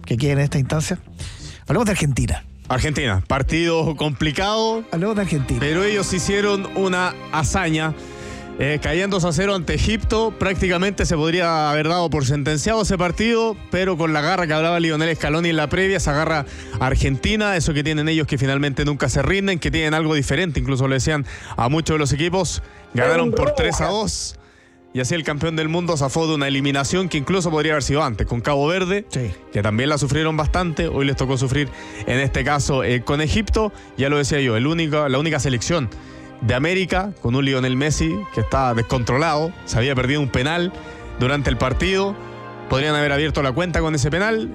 que quede en esta instancia. Hablemos de Argentina. Argentina, partido complicado. Hablemos de Argentina. Pero ellos hicieron una hazaña. Cayendo 2-0 ante Egipto, prácticamente se podría haber dado por sentenciado ese partido, pero con la garra que hablaba Lionel Scaloni en la previa, esa garra argentina, eso que tienen ellos que finalmente nunca se rinden, que tienen algo diferente, incluso lo decían a muchos de los equipos, ganaron por 3-2 y así el campeón del mundo zafó de una eliminación que incluso podría haber sido antes, con Cabo Verde, Sí. que también la sufrieron bastante, hoy les tocó sufrir en este caso con Egipto, ya lo decía yo, la única selección de América, con un Lionel Messi que está descontrolado, se había perdido un penal durante el partido, podrían haber abierto la cuenta con ese penal,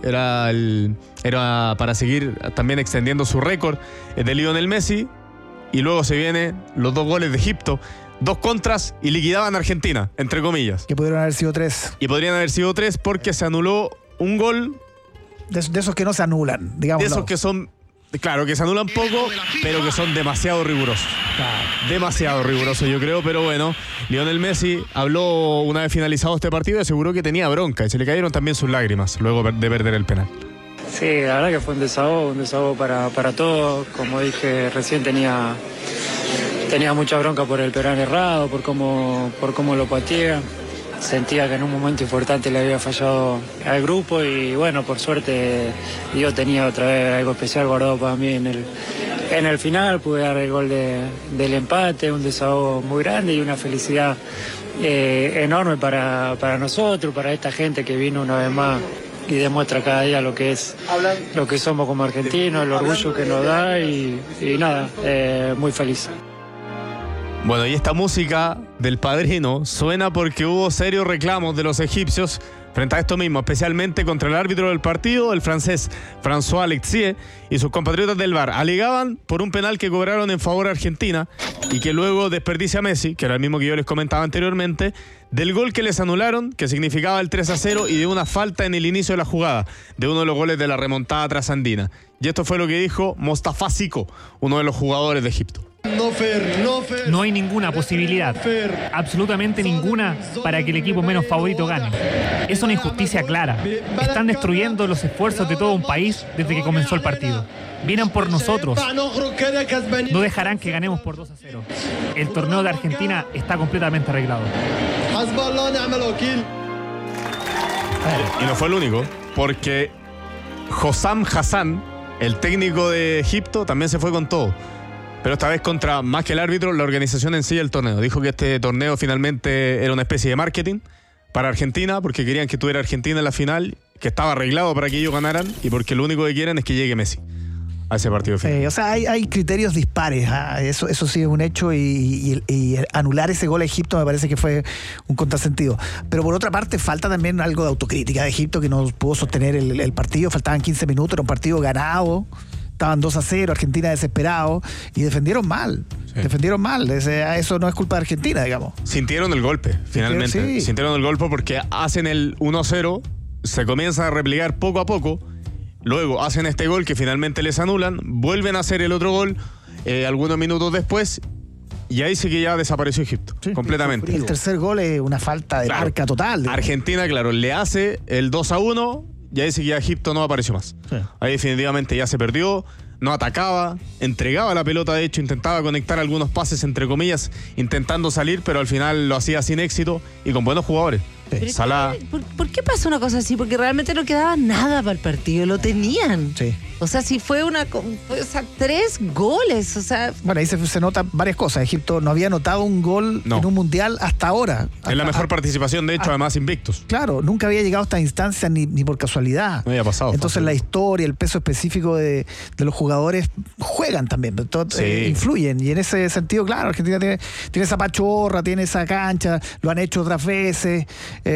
era para seguir también extendiendo su récord de Lionel Messi, y luego se vienen los 2 goles de Egipto, 2 contras y liquidaban a Argentina, entre comillas. Que pudieron haber sido 3. Y podrían haber sido 3 porque se anuló un gol. De esos que no se anulan, digamos. De esos que son... Claro, que se anulan poco, pero que son demasiado rigurosos. Claro. Demasiado rigurosos, yo creo, pero bueno, Lionel Messi habló una vez finalizado este partido y aseguró que tenía bronca y se le cayeron también sus lágrimas luego de perder el penal. Sí, la verdad que fue un desahogo para todos. Como dije recién, tenía mucha bronca por el penal errado, por cómo lo pateé. Sentía que en un momento importante le había fallado al grupo y bueno, por suerte yo tenía otra vez algo especial guardado para mí en el final. Pude dar el gol del empate, un desahogo muy grande y una felicidad enorme para nosotros, para esta gente que vino una vez más y demuestra cada día lo que somos como argentinos, el orgullo que nos da y nada, muy feliz. Bueno, y esta música del Padrino suena porque hubo serios reclamos de los egipcios frente a esto mismo, especialmente contra el árbitro del partido, el francés François Alexier, y sus compatriotas del VAR. Alegaban por un penal que cobraron en favor a Argentina y que luego desperdicia Messi, que era el mismo que yo les comentaba anteriormente, del gol que les anularon, que significaba el 3-0, y de una falta en el inicio de la jugada, de uno de los goles de la remontada trasandina. Y esto fue lo que dijo Mostafa Siko, uno de los jugadores de Egipto. No hay ninguna posibilidad, absolutamente ninguna, para que el equipo menos favorito gane. Es una injusticia clara. Están destruyendo los esfuerzos de todo un país desde que comenzó el partido. Vienen por nosotros. No dejarán que ganemos por 2-0. El torneo de Argentina está completamente arreglado. Y no fue el único, porque Hossam Hassan, el técnico de Egipto, también se fue con todo. Pero esta vez contra, más que el árbitro, la organización en sí del torneo. Dijo que este torneo finalmente era una especie de marketing para Argentina, porque querían que tuviera Argentina en la final, que estaba arreglado para que ellos ganaran, y porque lo único que quieren es que llegue Messi a ese partido final. O sea, hay criterios dispares, eso sí es un hecho, y anular ese gol a Egipto me parece que fue un contrasentido. Pero por otra parte falta también algo de autocrítica de Egipto, que no pudo sostener el partido, faltaban 15 minutos, era un partido ganado. Estaban 2-0, Argentina desesperado, y defendieron mal. Sí. Defendieron mal. Eso no es culpa de Argentina, digamos. Sintieron el golpe, finalmente. Sí. Sintieron el golpe porque hacen el 1-0, se comienzan a replegar poco a poco, luego hacen este gol que finalmente les anulan, vuelven a hacer el otro gol algunos minutos después, y ahí sí que ya desapareció Egipto, completamente. Y el tercer gol es una falta de marca total. Argentina, claro, le hace el 2-1, y ahí sí que ya Egipto no apareció más. Sí. Ahí definitivamente ya se perdió, no atacaba, entregaba la pelota, de hecho intentaba conectar algunos pases entre comillas, intentando salir, pero al final lo hacía sin éxito y con buenos jugadores. Salah. ¿Por qué pasó una cosa así? Porque realmente no quedaba nada para el partido, lo tenían. Sí. O sea, si fue 3 goles, o sea... Bueno, ahí se notan varias cosas. Egipto no había anotado un gol en un mundial hasta ahora. Es la mejor participación, de hecho, además invictos. Claro, nunca había llegado a esta instancia ni por casualidad. No había pasado. Entonces la historia, el peso específico de los jugadores juegan también, influyen. Y en ese sentido, claro, Argentina tiene esa pachorra, tiene esa cancha, lo han hecho otras veces.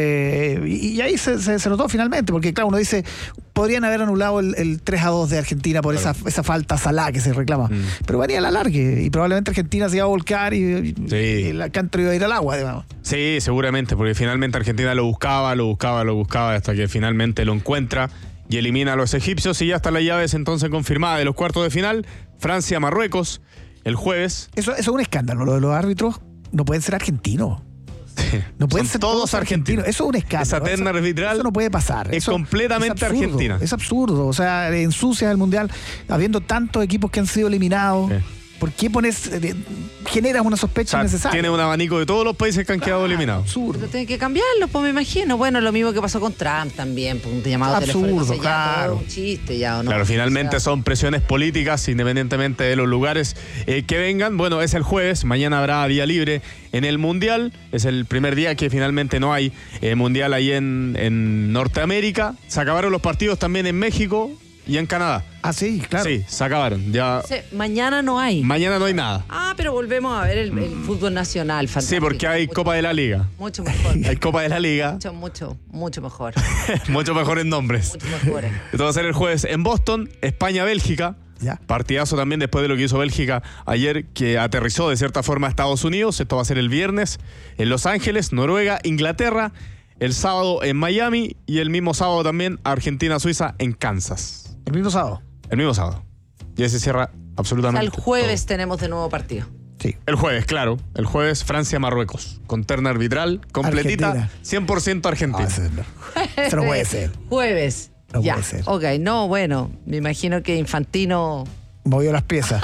Y ahí se notó finalmente, porque claro, uno dice, podrían haber anulado el 3-2 de Argentina por esa falta Salah que se reclama, pero venía a la largue y probablemente Argentina se iba a volcar y la cancha iba a ir al agua, digamos. Sí, seguramente, porque finalmente Argentina lo buscaba hasta que finalmente lo encuentra y elimina a los egipcios, y ya está la llave entonces confirmada de los cuartos de final, Francia-Marruecos el jueves. Eso es un escándalo, lo de los árbitros no pueden ser argentinos. No pueden Son ser todos argentinos. Eso es un escándalo. Esa terna arbitral eso no puede pasar. es Eso completamente es absurdo, argentina. Es absurdo. O sea, ensucias el Mundial habiendo tantos equipos que han sido eliminados. Sí. ¿Por qué generas una sospecha innecesaria? Tiene un abanico de todos los países que han quedado eliminados. Absurdo. Pero tienen que cambiarlo, pues me imagino. Bueno, lo mismo que pasó con Trump también, pues, un llamado Absurdo, telefónico. Ya, claro. todo un chiste ya, ¿o no? Claro, finalmente O sea, son presiones políticas independientemente de los lugares que vengan. Bueno, es el jueves, mañana habrá día libre en el Mundial. Es el primer día que finalmente no hay Mundial ahí en Norteamérica. Se acabaron los partidos también en México y en Canadá. Ah, sí, claro. Sí, se acabaron. Ya mañana no hay. mañana no hay nada. Ah, pero volvemos a ver el fútbol nacional. Fantástico. Sí, porque hay Copa de la Liga. Mucho mejor. Hay Copa de la Liga. Mucho mejor. Mucho mejor en nombres. Mucho mejor. Esto va a ser el jueves en Boston, España-Bélgica. Ya. Partidazo también después de lo que hizo Bélgica ayer, que aterrizó de cierta forma a Estados Unidos. Esto va a ser el viernes en Los Ángeles, Noruega, Inglaterra. El sábado en Miami y el mismo sábado también Argentina-Suiza en Kansas. El mismo sábado. El mismo sábado. Y ese cierra absolutamente El jueves todo. tenemos de nuevo partido. Sí. El jueves, claro. El jueves Francia-Marruecos. Con terna arbitral completita. Argentina. 100% Argentina. Eso no puede ser. Jueves. No ya. puede ser. Ok, no, bueno, me imagino que Infantino. Movió las piezas.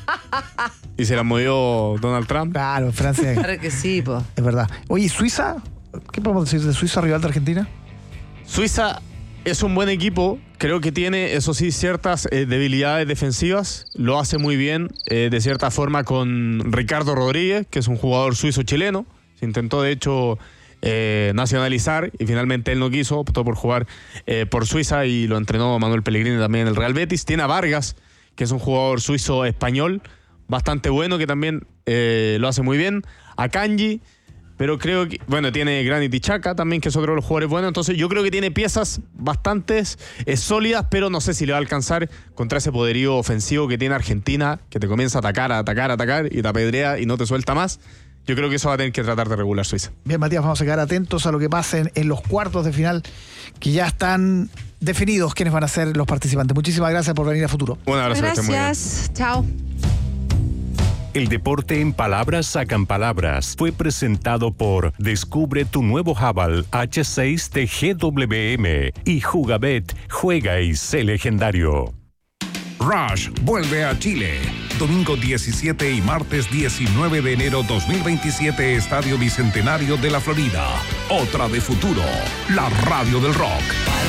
Y se la movió Donald Trump. Claro, Francia. Claro que sí, pues. Es verdad. Oye, ¿Suiza? ¿Qué podemos decir de Suiza, rival de Argentina? Suiza es un buen equipo. Creo que tiene, eso sí, ciertas debilidades defensivas. Lo hace muy bien, de cierta forma, con Ricardo Rodríguez, que es un jugador suizo-chileno. Se intentó, de hecho, nacionalizar y finalmente él no quiso. Optó por jugar por Suiza y lo entrenó Manuel Pellegrini también en el Real Betis. Tiene a Vargas, que es un jugador suizo-español bastante bueno, que también lo hace muy bien. A Kanji. Pero creo que, bueno, tiene Granit Xhaka también, que es otro de los jugadores buenos. Entonces yo creo que tiene piezas bastante sólidas, pero no sé si le va a alcanzar contra ese poderío ofensivo que tiene Argentina, que te comienza a atacar y te apedrea y no te suelta más. Yo creo que eso va a tener que tratar de regular Suiza. Bien, Matías, vamos a quedar atentos a lo que pase en los cuartos de final, que ya están definidos quiénes van a ser los participantes. Muchísimas gracias por venir a Futuro. Un abrazo. que estén muy bien. Gracias. Chao. El deporte en palabras sacan palabras. Fue presentado por Descubre tu nuevo Haval H6 de GWM y Jugabet. Juega y sé legendario. Rush vuelve a Chile. Domingo 17 y martes 19 de enero 2027, Estadio Bicentenario de la Florida. Otra de Futuro, la radio del rock.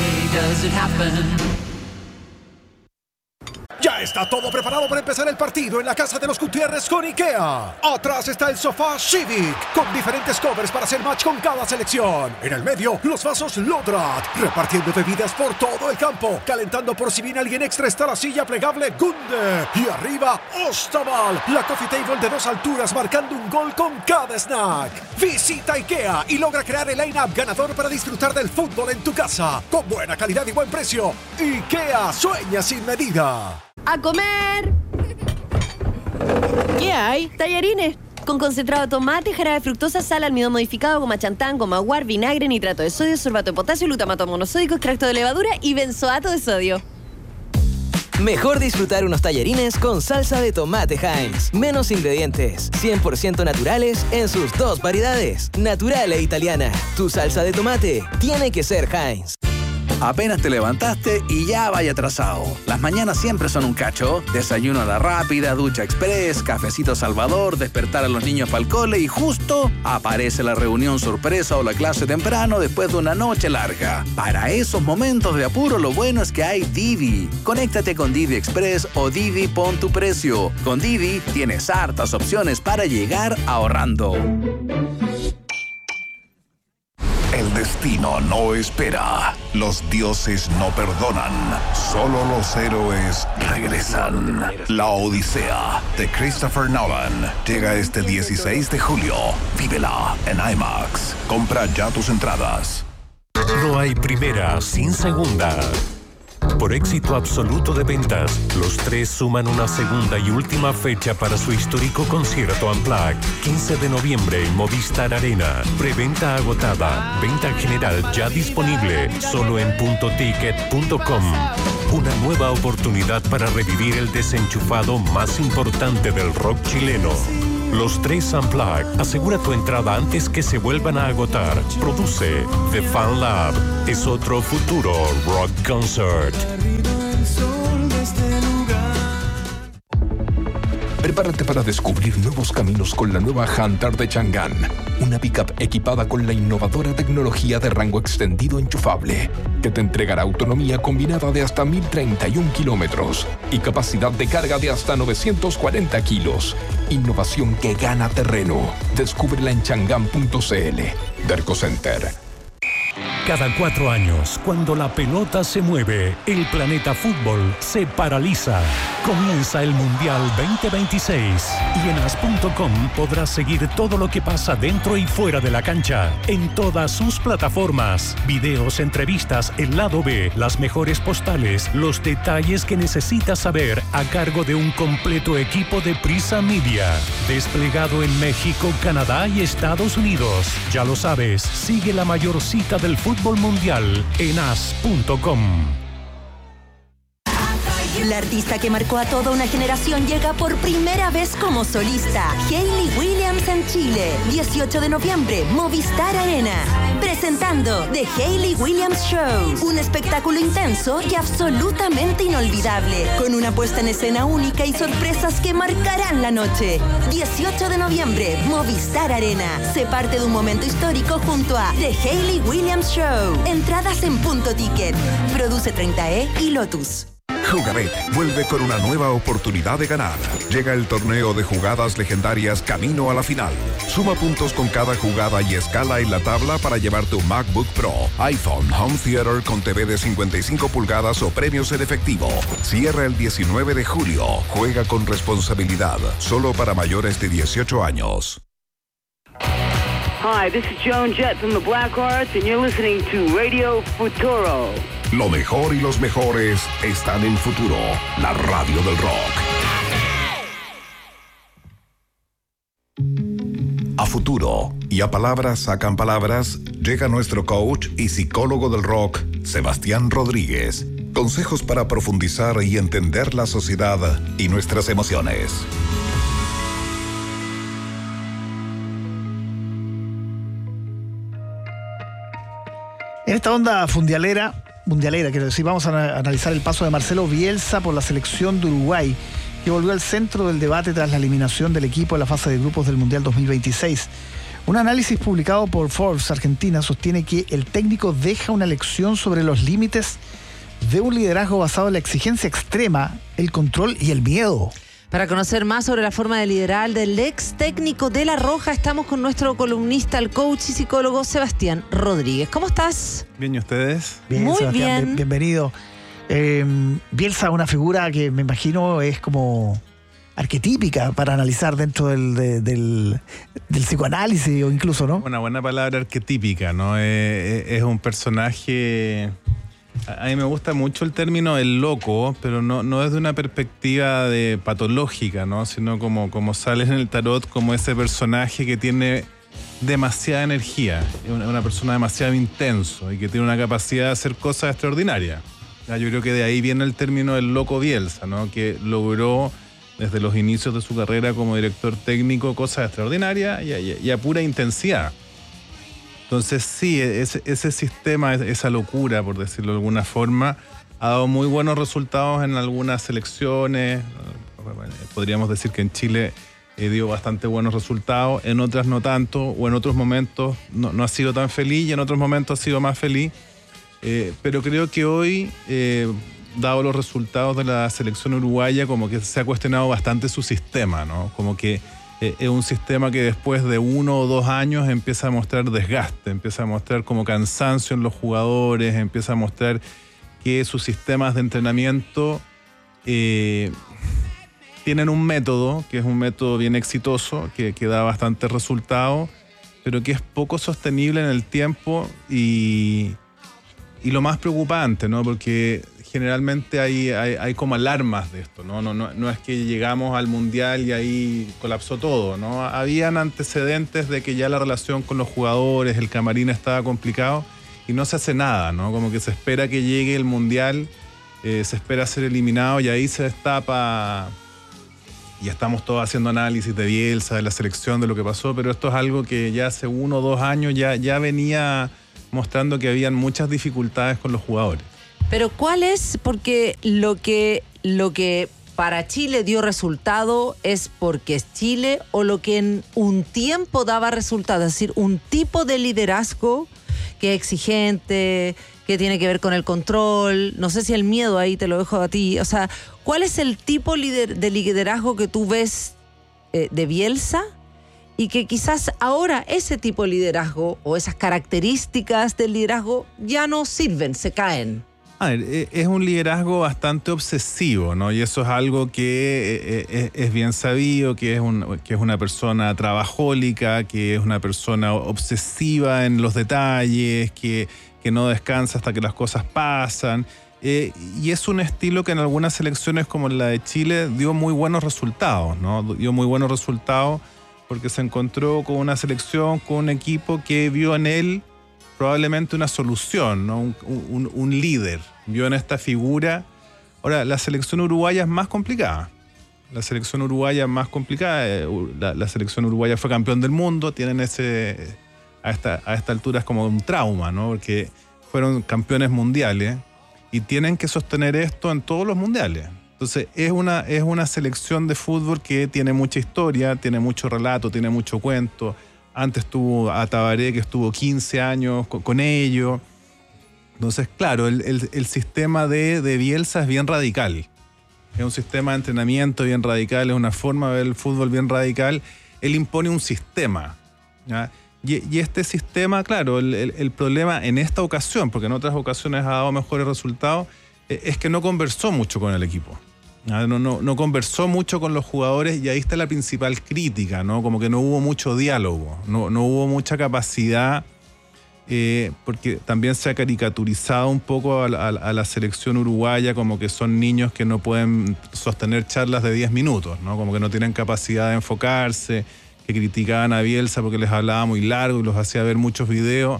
Ya está todo preparado para empezar el partido en la casa de los Gutiérrez con IKEA. Atrás está el sofá Civic, con diferentes covers para hacer match con cada selección. En el medio, los vasos Lodrat, repartiendo bebidas por todo el campo. Calentando por si viene alguien extra está la silla plegable Gunde. Y arriba, Ostaval, la coffee table de 2 alturas marcando un gol con cada snack. Visita IKEA y logra crear el line-up ganador para disfrutar del fútbol en tu casa. Con buena calidad y buen precio. IKEA sueña sin medida. ¡A comer! ¿Qué hay? Tallarines. Con concentrado de tomate, jarabe de fructosa, sal, almidón modificado, goma chantán, goma guar, vinagre, nitrato de sodio, sorbato de potasio, glutamato monosódico, extracto de levadura y benzoato de sodio. Mejor disfrutar unos tallarines con salsa de tomate Heinz. Menos ingredientes, 100% naturales en sus 2 variedades, natural e italiana. Tu salsa de tomate tiene que ser Heinz. Apenas te levantaste y ya vaya atrasado. Las mañanas siempre son un cacho. Desayuno a la rápida, ducha express, cafecito Salvador, despertar a los niños para el cole y justo aparece la reunión sorpresa o la clase temprano después de una noche larga. Para esos momentos de apuro, lo bueno es que hay Didi. Conéctate con Didi Express o Didi Pon tu Precio. Con Didi tienes hartas opciones para llegar ahorrando. El destino no espera. Los dioses no perdonan. Solo los héroes regresan. La Odisea de Christopher Nolan llega este 16 de julio. Vívela en IMAX. Compra ya tus entradas. No hay primera sin segunda. Por éxito absoluto de ventas, los tres suman una segunda y última fecha para su histórico concierto Unplugged. 15 de noviembre en Movistar Arena. Preventa agotada. Venta general ya disponible. Solo en puntoticket.com. Una nueva oportunidad para revivir el desenchufado más importante del rock chileno. Los 3 Unplugged. Asegura tu entrada antes que se vuelvan a agotar. Produce The Fan Lab. Es otro futuro rock concert. Prepárate para descubrir nuevos caminos con la nueva Hunter de Chang'an, una pickup equipada con la innovadora tecnología de rango extendido enchufable, que te entregará autonomía combinada de hasta 1031 kilómetros y capacidad de carga de hasta 940 kilos. Innovación que gana terreno. Descúbrela en chang'an.cl. Derco Center. Cada 4 años, cuando la pelota se mueve, el planeta fútbol se paraliza. Comienza el Mundial 2026 y en as.com podrás seguir todo lo que pasa dentro y fuera de la cancha, en todas sus plataformas. Videos, entrevistas, el lado B, las mejores postales, los detalles que necesitas saber a cargo de un completo equipo de Prisa Media. Desplegado en México, Canadá y Estados Unidos. Ya lo sabes, sigue la mayor cita del fútbol mundial en as.com. La artista que marcó a toda una generación llega por primera vez como solista. Hayley Williams en Chile. 18 de noviembre, Movistar Arena. Presentando The Hayley Williams Show. Un espectáculo intenso y absolutamente inolvidable. Con una puesta en escena única y sorpresas que marcarán la noche. 18 de noviembre, Movistar Arena. Se parte de un momento histórico junto a The Hayley Williams Show. Entradas en Punto Ticket. Produce 30E y Lotus. Jugabet vuelve con una nueva oportunidad de ganar. Llega el torneo de jugadas legendarias camino a la final. Suma puntos con cada jugada y escala en la tabla para llevar tu MacBook Pro, iPhone, Home Theater con TV de 55 pulgadas o premios en efectivo. Cierra el 19 de julio. Juega con responsabilidad. Solo para mayores de 18 años. Hi, this is Joan Jett from the Blackhearts and you're listening to Radio Futuro. Lo mejor y los mejores están en Futuro, la radio del rock. A Futuro y a Palabras Sacan Palabras llega nuestro coach y psicólogo del rock, Sebastián Rodríguez. Consejos para profundizar y entender la sociedad y nuestras emociones. En esta onda mundialera, quiero decir, vamos a analizar el paso de Marcelo Bielsa por la selección de Uruguay, que volvió al centro del debate tras la eliminación del equipo en la fase de grupos del Mundial 2026. Un análisis publicado por Forbes Argentina sostiene que el técnico deja una lección sobre los límites de un liderazgo basado en la exigencia extrema, el control y el miedo. Para conocer más sobre la forma de liderar del ex técnico de La Roja, estamos con nuestro columnista, el coach y psicólogo Sebastián Rodríguez. ¿Cómo estás? Bien, ¿y ustedes? Bien, muy Sebastián, bien. Bienvenido. Bielsa, una figura que me imagino es como arquetípica para analizar dentro del psicoanálisis o incluso, ¿no? Una buena palabra, arquetípica, ¿no? Es un personaje... A mí me gusta mucho el término el loco, pero no desde una perspectiva de patológica, ¿no? Sino como sale en el tarot, como ese personaje que tiene demasiada energía, una persona demasiado intenso y que tiene una capacidad de hacer cosas extraordinarias. Yo creo que de ahí viene el término el loco Bielsa, ¿no? Que logró desde los inicios de su carrera como director técnico cosas extraordinarias y a pura intensidad. Entonces sí, ese sistema, esa locura, por decirlo de alguna forma, ha dado muy buenos resultados en algunas selecciones. Podríamos decir que en Chile dio bastante buenos resultados, en otras no tanto, o en otros momentos no ha sido tan feliz y en otros momentos ha sido más feliz. Pero creo que hoy, dado los resultados de la selección uruguaya, como que se ha cuestionado bastante su sistema, ¿no? Como que es un sistema que después de 1 o 2 años empieza a mostrar desgaste, empieza a mostrar como cansancio en los jugadores, empieza a mostrar que sus sistemas de entrenamiento tienen un método, que es un método bien exitoso, que da bastantes resultados, pero que es poco sostenible en el tiempo y lo más preocupante, ¿no? Porque generalmente hay como alarmas de esto, ¿no? No es que llegamos al Mundial y ahí colapsó todo, ¿no? Habían antecedentes de que ya la relación con los jugadores, el camarín estaba complicado y no se hace nada, ¿no? Como que se espera que llegue el Mundial, se espera ser eliminado y ahí se destapa y estamos todos haciendo análisis de Bielsa, de la selección, de lo que pasó, pero esto es algo que ya hace 1 o 2 años ya venía mostrando que habían muchas dificultades con los jugadores. Pero ¿cuál es? Porque lo que para Chile dio resultado es porque es Chile, o lo que en un tiempo daba resultado, es decir, un tipo de liderazgo que es exigente, que tiene que ver con el control, no sé si el miedo, ahí te lo dejo a ti, o sea, ¿cuál es el tipo de liderazgo que tú ves de Bielsa y que quizás ahora ese tipo de liderazgo o esas características del liderazgo ya no sirven, se caen? A ver, es un liderazgo bastante obsesivo, ¿no? Y eso es algo que es bien sabido, que es una persona trabajólica, que es una persona obsesiva en los detalles, que no descansa hasta que las cosas pasan. Y es un estilo que en algunas selecciones como la de Chile dio muy buenos resultados, ¿no? Dio muy buenos resultados porque se encontró con una selección, con un equipo que vio en él probablemente una solución, ¿no? Un líder, vio en esta figura. Ahora, la selección uruguaya es más complicada. La selección uruguaya es más complicada. La selección uruguaya fue campeón del mundo, tienen a esta altura es como un trauma, ¿no? Porque fueron campeones mundiales y tienen que sostener esto en todos los mundiales. Entonces, es una selección de fútbol que tiene mucha historia, tiene mucho relato, tiene mucho cuento. Antes tuvo a Tabaré, que estuvo 15 años con ellos. Entonces, claro, el sistema de Bielsa es bien radical. Es un sistema de entrenamiento bien radical, es una forma de ver el fútbol bien radical. Él impone un sistema, ¿ya? Y este sistema, claro, el problema en esta ocasión, porque en otras ocasiones ha dado mejores resultados, es que no conversó mucho con el equipo. No conversó mucho con los jugadores, y ahí está la principal crítica, ¿no? Como que no hubo mucho diálogo, no hubo mucha capacidad, porque también se ha caricaturizado un poco a la selección uruguaya como que son niños que no pueden sostener charlas de 10 minutos, ¿no? Como que no tienen capacidad de enfocarse, que criticaban a Bielsa porque les hablaba muy largo y los hacía ver muchos videos.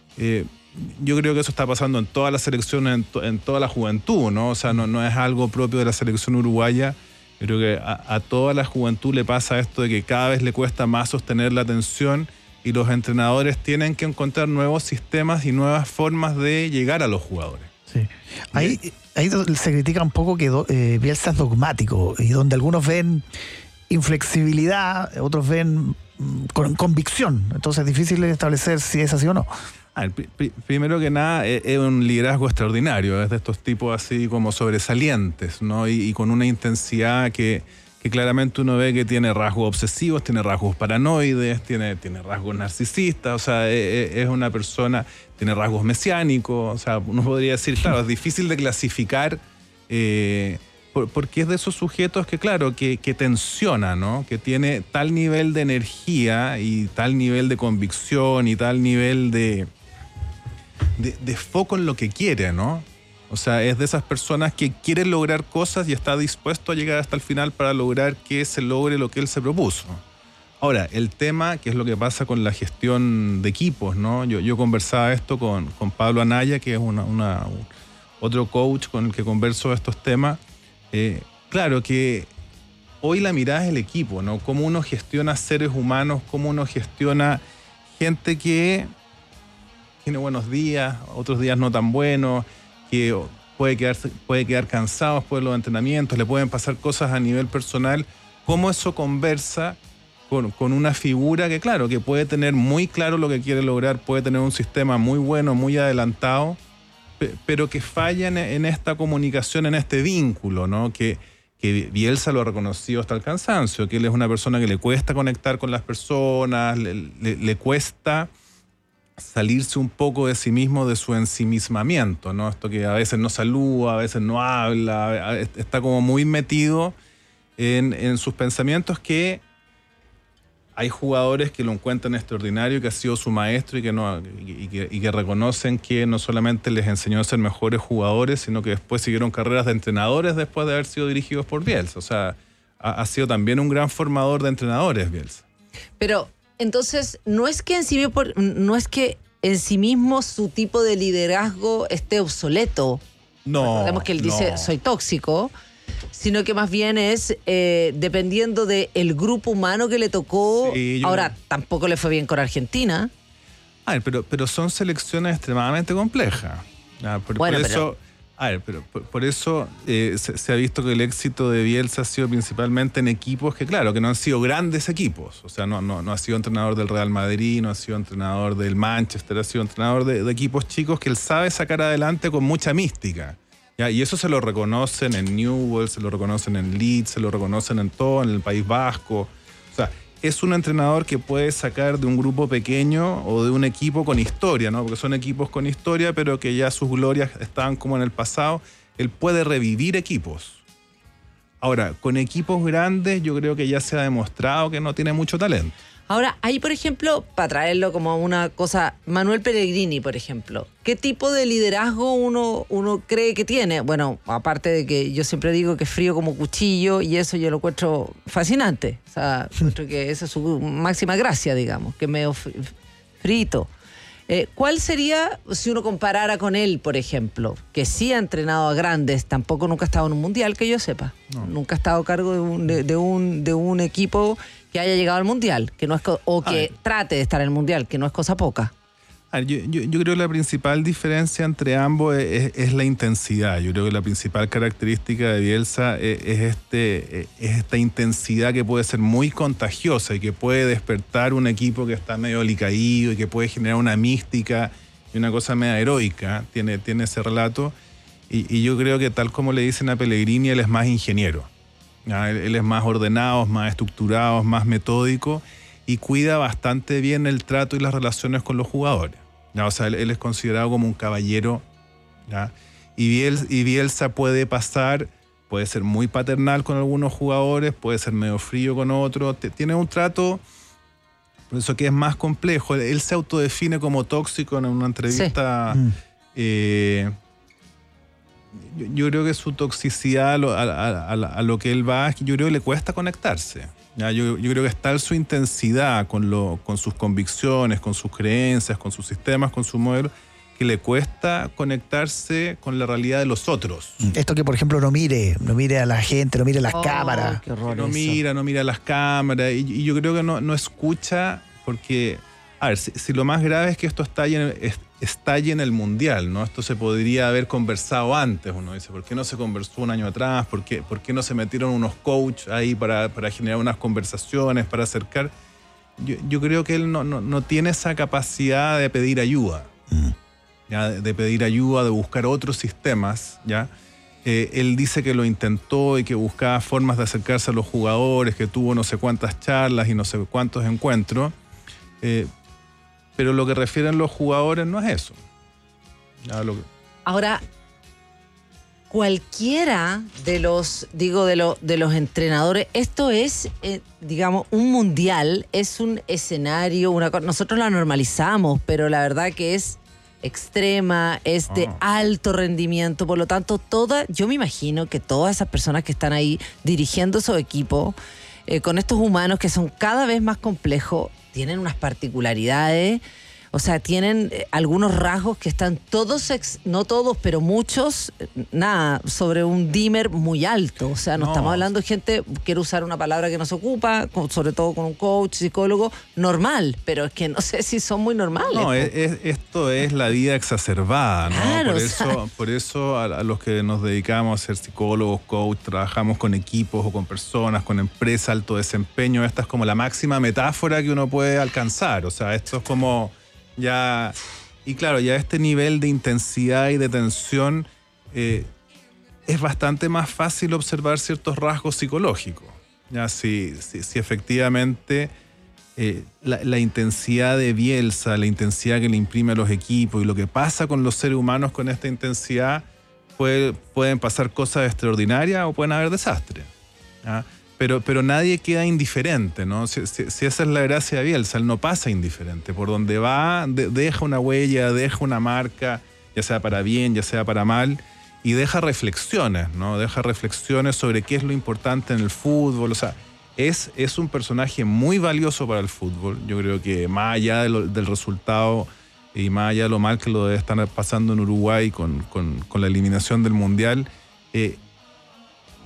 Yo creo que eso está pasando en todas las selecciones, en toda la juventud, ¿no? O sea, no es algo propio de la selección uruguaya. Yo creo que a toda la juventud le pasa esto de que cada vez le cuesta más sostener la atención, y los entrenadores tienen que encontrar nuevos sistemas y nuevas formas de llegar a los jugadores. Sí. Ahí se critica un poco que Bielsa es dogmático, y donde algunos ven inflexibilidad, otros ven convicción. Entonces es difícil establecer si es así o no. Primero que nada, es un liderazgo extraordinario, es de estos tipos así como sobresalientes, ¿no? Y con una intensidad que claramente uno ve que tiene rasgos obsesivos, tiene rasgos paranoides, tiene rasgos narcisistas, o sea, es una persona, tiene rasgos mesiánicos, o sea, uno podría decir, claro, es difícil de clasificar, porque es de esos sujetos que, claro, que tensiona, ¿no? Que tiene tal nivel de energía y tal nivel de convicción y tal nivel de foco en lo que quiere, ¿no? O sea, es de esas personas que quieren lograr cosas y está dispuesto a llegar hasta el final para lograr que se logre lo que él se propuso. Ahora, el tema, que es lo que pasa con la gestión de equipos, ¿no? Yo conversaba esto con Pablo Anaya, que es otro coach con el que converso estos temas. Claro que hoy la mirada es el equipo, ¿no? Cómo uno gestiona seres humanos, cómo uno gestiona gente que tiene buenos días, otros días no tan buenos, que puede quedar cansado después de los entrenamientos, le pueden pasar cosas a nivel personal. Cómo eso conversa con una figura que, claro, que puede tener muy claro lo que quiere lograr, puede tener un sistema muy bueno, muy adelantado, pero que falla en esta comunicación, en este vínculo, ¿no? Que Bielsa lo ha reconocido hasta el cansancio, que él es una persona que le cuesta conectar con las personas, le cuesta salirse un poco de sí mismo, de su ensimismamiento, ¿no? Esto que a veces no saluda, a veces no habla, está como muy metido en sus pensamientos, que hay jugadores que lo encuentran extraordinario, que ha sido su maestro y que reconocen que no solamente les enseñó a ser mejores jugadores, sino que después siguieron carreras de entrenadores después de haber sido dirigidos por Bielsa. O sea, ha sido también un gran formador de entrenadores, Bielsa. Pero entonces, no es que en sí mismo su tipo de liderazgo esté obsoleto. No. Recordemos que él dice, soy tóxico. sino que más bien es dependiendo del grupo humano que le tocó. Sí, ahora, tampoco le fue bien con Argentina. Pero son selecciones extremadamente complejas. Por eso se ha visto que el éxito de Bielsa ha sido principalmente en equipos que, claro, que no han sido grandes equipos. O sea, no ha sido entrenador del Real Madrid, no ha sido entrenador del Manchester, ha sido entrenador de equipos chicos que él sabe sacar adelante con mucha mística. ¿Ya? Y eso se lo reconocen en Newell's, se lo reconocen en Leeds, se lo reconocen en todo, en el País Vasco. O sea, es un entrenador que puede sacar de un grupo pequeño o de un equipo con historia, ¿no? Porque son equipos con historia, pero que ya sus glorias estaban como en el pasado. Él puede revivir equipos. Ahora, con equipos grandes yo creo que ya se ha demostrado que no tiene mucho talento. Ahora, ahí, por ejemplo, para traerlo como una cosa, Manuel Pellegrini, por ejemplo, ¿qué tipo de liderazgo uno cree que tiene? Bueno, aparte de que yo siempre digo que es frío como cuchillo y eso yo lo encuentro fascinante. O sea, encuentro que esa es su máxima gracia, digamos, que es medio frito. ¿Cuál sería, si uno comparara con él, por ejemplo, que sí ha entrenado a grandes, tampoco nunca ha estado en un mundial, que yo sepa? No. Nunca ha estado a cargo de un equipo que haya llegado al mundial, que no es que trate de estar en el mundial, que no es cosa poca. Yo creo que la principal diferencia entre ambos es la intensidad. Yo creo que la principal característica de Bielsa es esta intensidad que puede ser muy contagiosa y que puede despertar un equipo que está medio alicaído y que puede generar una mística y una cosa media heroica. Tiene ese relato. Y yo creo que tal como le dicen a Pellegrini, él es más ingeniero. Él es más ordenado, más estructurado, más metódico y cuida bastante bien el trato y las relaciones con los jugadores. O sea, él es considerado como un caballero. ¿Ya? Y Bielsa puede ser muy paternal con algunos jugadores, puede ser medio frío con otros. Tiene un trato, por eso que es más complejo. Él se autodefine como tóxico en una entrevista. Sí. Yo creo que su toxicidad a lo que él va, yo creo que le cuesta conectarse. ¿Ya? Yo creo que es tal su intensidad con sus convicciones, con sus creencias, con sus sistemas, con su modelo, que le cuesta conectarse con la realidad de los otros. Esto que, por ejemplo, no mire a la gente, no mire las cámaras. Qué horror no mira las cámaras. Y yo creo que no escucha porque... A ver, si lo más grave es que esto estalle en el Mundial, ¿no? Esto se podría haber conversado antes, uno dice. ¿Por qué no se conversó un año atrás? ¿Por qué no se metieron unos coaches ahí para generar unas conversaciones, para acercar? Yo creo que él no tiene esa capacidad de pedir ayuda, ¿ya? De pedir ayuda, de buscar otros sistemas, ¿ya? Él dice que lo intentó y que buscaba formas de acercarse a los jugadores, que tuvo no sé cuántas charlas y no sé cuántos encuentros. Pero lo que refieren los jugadores no es eso. Ahora, cualquiera de los entrenadores, esto es, digamos, un mundial, es un escenario, nosotros la normalizamos, pero la verdad que es extrema, es de alto rendimiento, por lo tanto, yo me imagino que todas esas personas que están ahí dirigiendo esos equipos, con estos humanos que son cada vez más complejos, tienen unas particularidades, o sea, tienen algunos rasgos que están todos, no todos, pero muchos, sobre un dimmer muy alto. O sea, no estamos hablando de gente, quiero usar una palabra que no se ocupa, sobre todo con un coach, psicólogo, normal, pero es que no sé si son muy normales. No, esto es la vida exacerbada, ¿no? Claro, por eso a los que nos dedicamos a ser psicólogos, coach, trabajamos con equipos o con personas, con empresas, alto desempeño, esta es como la máxima metáfora que uno puede alcanzar. O sea, esto es como... Ya, y claro, ya este nivel de intensidad y de tensión es bastante más fácil observar ciertos rasgos psicológicos. Ya, si efectivamente la intensidad de Bielsa, la intensidad que le imprime a los equipos y lo que pasa con los seres humanos con esta intensidad, pueden pasar cosas extraordinarias o pueden haber desastres. ¿Ya? Pero nadie queda indiferente, ¿no? Si esa es la gracia de Bielsa, él no pasa indiferente. Por donde va, deja una huella, deja una marca, ya sea para bien, ya sea para mal, y deja reflexiones, ¿no? Deja reflexiones sobre qué es lo importante en el fútbol. O sea, es un personaje muy valioso para el fútbol. Yo creo que más allá del resultado y más allá de lo mal que lo debe estar pasando en Uruguay con la eliminación del Mundial,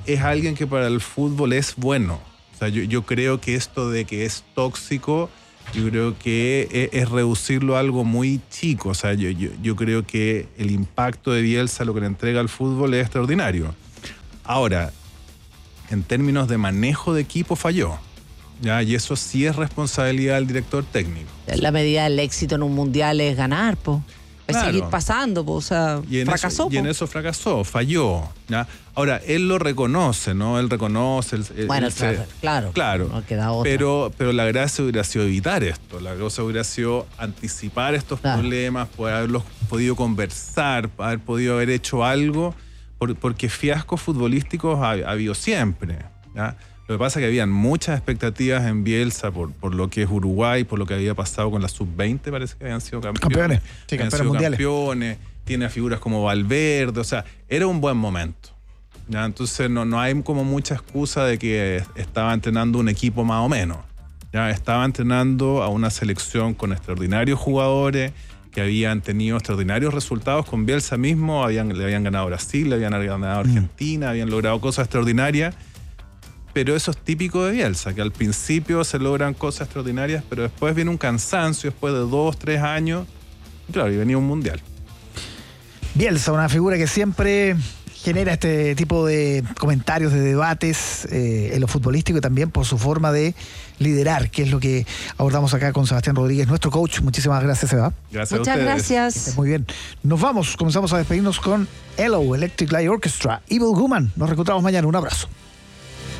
es alguien que para el fútbol es bueno. O sea, yo creo que esto de que es tóxico, yo creo que es reducirlo a algo muy chico. O sea, yo creo que el impacto de Bielsa, lo que le entrega al fútbol, es extraordinario. Ahora, en términos de manejo de equipo, falló. ¿Ya? Y eso sí es responsabilidad del director técnico. La medida del éxito en un mundial es ganar, po. Es Claro. seguir pasando, po. O sea, fracasó. Y en eso fracasó, falló. ¿Ya? Ahora, él lo reconoce, ¿no? Él reconoce. Bueno, claro. Claro. No queda otra. Pero la gracia hubiera sido evitar esto. La gracia hubiera sido anticipar estos problemas, poder haberlos podido conversar, haber hecho algo, porque fiascos futbolísticos ha habido siempre. ¿Ya? Lo que pasa es que habían muchas expectativas en Bielsa por lo que es Uruguay, por lo que había pasado con la sub-20, parece que habían sido campeones. Sí, Habían campeones sido mundiales. campeones, tiene a figuras como Valverde, o sea, era un buen momento. ¿Ya? Entonces no hay como mucha excusa de que estaba entrenando un equipo más o menos. ¿Ya? Estaba entrenando a una selección con extraordinarios jugadores que habían tenido extraordinarios resultados con Bielsa mismo, le habían ganado a Brasil, le habían ganado a Argentina, habían logrado cosas extraordinarias. Pero eso es típico de Bielsa, que al principio se logran cosas extraordinarias, pero después viene un cansancio, después de 2, 3 años, y claro, y venía un mundial. Bielsa, una figura que siempre genera este tipo de comentarios, de debates en lo futbolístico y también por su forma de liderar, que es lo que abordamos acá con Sebastián Rodríguez, nuestro coach. Muchísimas gracias, Seba. Gracias Muchas a ustedes. gracias. Muy bien. Nos vamos, comenzamos a despedirnos con ELO, Electric Light Orchestra, Evil Woman. Nos reencontramos mañana. Un abrazo.